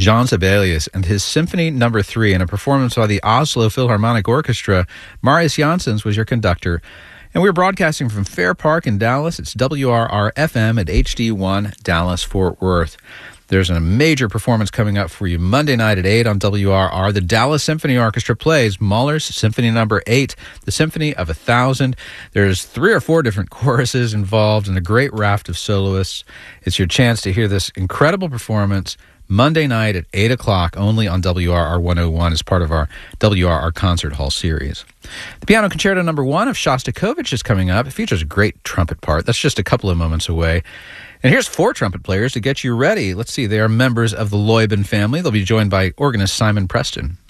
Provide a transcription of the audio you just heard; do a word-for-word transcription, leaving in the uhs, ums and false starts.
Jean Sibelius and his Symphony Number Three in a performance by the Oslo Philharmonic Orchestra. Marius Janssens was your conductor. And we're broadcasting from Fair Park in Dallas. It's W R R F M at H D one Dallas-Fort Worth. There's a major performance coming up for you Monday night at eight on W R R. The Dallas Symphony Orchestra plays Mahler's Symphony Number eight, the Symphony of a Thousand. There's three or four different choruses involved and a great raft of soloists. It's your chance to hear this incredible performance Monday night at eight o'clock only on W R R one oh one as part of our W R R Concert Hall series. The Piano Concerto Number One of Shostakovich is coming up. It features a great trumpet part. That's just a couple of moments away. And here's four trumpet players to get you ready. Let's see, they are members of the Loybin family. They'll be joined by organist Simon Preston.